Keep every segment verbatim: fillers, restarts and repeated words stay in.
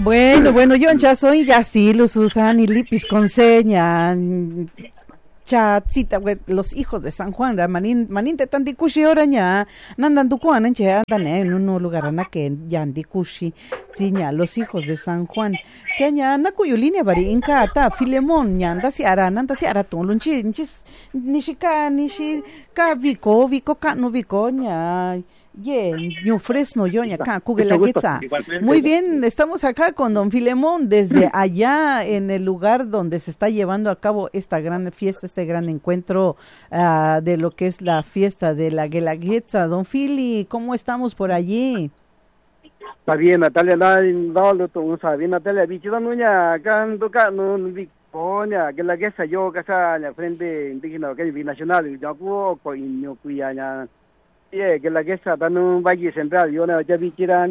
Bueno, bueno, yo ya soy ya sí, los usan y lipis con seña, chatzita, los hijos de San Juan, la manin, maninte tan dikushi oraña, nandan dukuan enche andan en un lugar ana que yan dikushi, ziña, los hijos de San Juan, chaña, na cuyo línea bari inca ata, Filemón, ñanda si ara, nanda si ara ton lunchi, nchis, nishika, nishika, vico, vico, cano, vico, ña, Yeah, yo Fresno, yo acá, Cugelaguetza. Muy bien, estamos acá con don Filemón desde allá en el lugar donde se está llevando a cabo esta gran fiesta, este gran encuentro uh, de lo que es la fiesta de la Guelaguetza. Don Fili, ¿cómo estamos por allí? Está bien, Natalia, no, no, no, está bien, Natalia, bicho, no, ya, acá, acá, no, Coña, Guelaguetza, yo, acá, en la frente indígena, que es binacional, yo, poco, y no, cuya, ya. Yeah, que la que está en un valle central, yo no ya vi que era,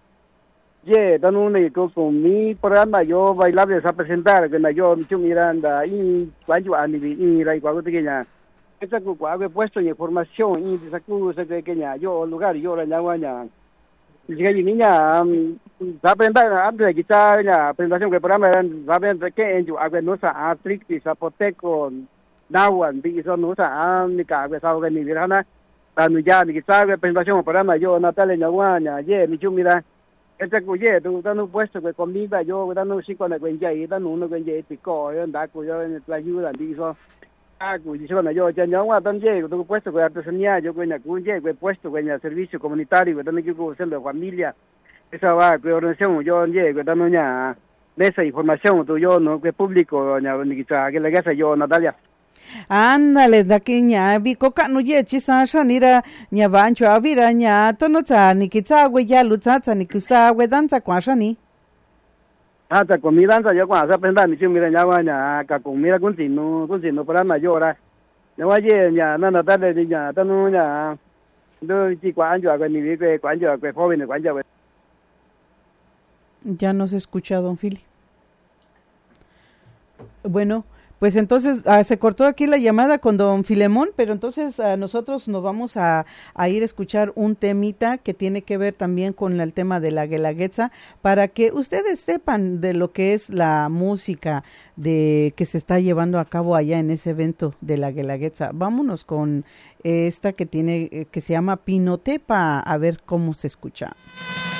yeah, dan un con mi programa, yo bailaba a presentar, que yo, yo miranda, y cuando a mi y la igual que ya, esta cuando he puesto información, y esa cosa que ya, yo lugar, yo la llamo y que niña, aprender antes de quitar la presentación que programa eran, saben que en yo, a ver, no sa atrix, zapoteco, nahuan, y eso no sa, ni que a ver, sabe que ni verana. Anu ya ni sabe presentación programa yo Natalia Ñaguaña ye mi chumira este cuye tú dando puesto que comida yo dando sí con el cuenca y dando uno cuenca y pico yo anda cuyo en la ayuda dijo ah cuyo yo yo ya Ñagua dan ye tú puesto que artesanía yo cuenya cuye que puesto cuenya servicio comunitario que dando que hacer de familia esa va que organización yo ye que dando ya esa información tú yo no que público ya ni que la casa yo Natalia. Ándale, da que ña biko kanu ye chisa shanira ña bancho avira ña tono tsa ni kitsa we ya lutsa tsa ni kusa we danza kwa shani. Ah, ta comida danza yo kwa sa prenda mi mira ña wa ña ka comida kun sino kun sino para mayora. Ña wa ye ña na na ta de ña ta no ña do chi kwa anjo a ni que kwa anjo que joven kwa anjo. Ya no se escucha, don Fili. Bueno, pues entonces uh, se cortó aquí la llamada con don Filemón, pero entonces uh, nosotros nos vamos a, a ir a escuchar un temita que tiene que ver también con el tema de la Guelaguetza, para que ustedes sepan de lo que es la música de que se está llevando a cabo allá en ese evento de la Guelaguetza. Vámonos con esta que tiene, que se llama Pinotepa, a ver cómo se escucha.